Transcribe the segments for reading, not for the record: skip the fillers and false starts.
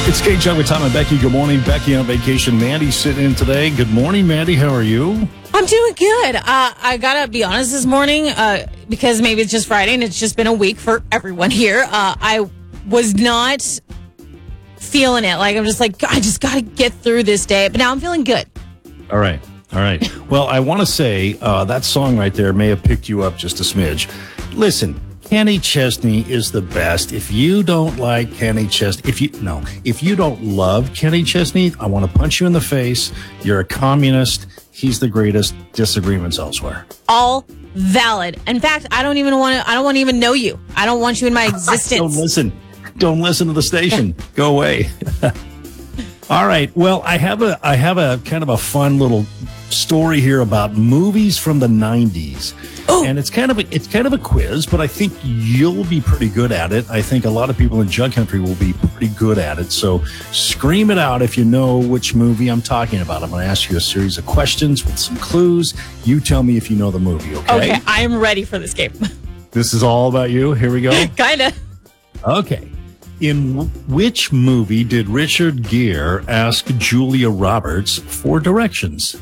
It's Kate Jug with Tom and Becky. Good morning. Becky on vacation. Mandy's sitting in today. Good morning, Mandy. How are you? I'm doing good. I gotta be honest this morning, because maybe it's just Friday and it's just been a week for everyone here. I was not feeling it. Like, I'm just like, I just gotta get through this day. But now I'm feeling good. All right. Well, I want to say that song right there may have picked you up just a smidge. Listen, Kenny Chesney is the best. If you don't like Kenny Chesney, if you don't love Kenny Chesney, I want to punch you in the face. You're a communist. He's the greatest. Disagreements elsewhere. All valid. In fact, I don't want to even know you. I don't want you in my existence. Don't listen to the station. Go away. All right. Well, I have a kind of a fun little story here about movies from the 90s. Oh. And it's kind of a quiz, but I think you'll be pretty good at it. I think a lot of people in Jug Country will be pretty good at it. So scream it out if you know which movie I'm talking about. I'm going to ask you a series of questions with some clues. You tell me if you know the movie, okay? Okay, I am ready for this game. This is all about you. Here we go. Kinda. Okay. In which movie did Richard Gere ask Julia Roberts for directions?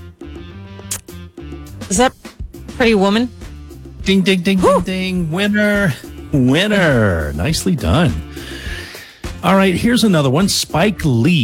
Is that Pretty Woman? Ding, ding, ding, ding, ding. Winner. Nicely done. All right, here's another one. Spike Lee